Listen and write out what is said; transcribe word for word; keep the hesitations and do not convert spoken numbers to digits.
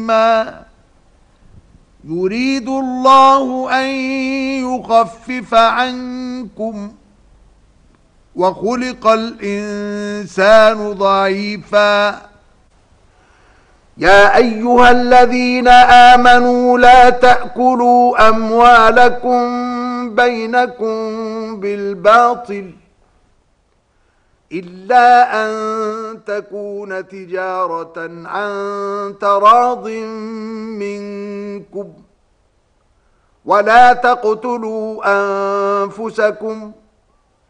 ما يريد الله أن يخفف عنكم وخلق الإنسان ضعيفا. يا أيها الذين آمنوا لا تأكلوا أموالكم بينكم بالباطل إلا أن تكون تجارة عن تراض منكم ولا تقتلوا أنفسكم